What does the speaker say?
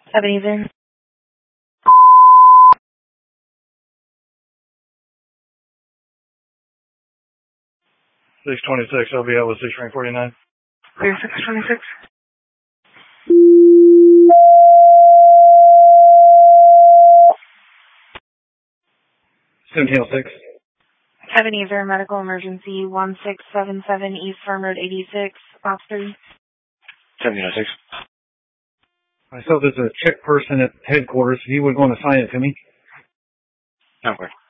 Ebenezer. 626, I'll be out with 6 rank 49. Clear 626. 1706. Ebenezer, medical emergency 1677 East Farm Road 86, Oxford. 1706. I saw there's a check person at headquarters. He would want to sign it to me. Okay.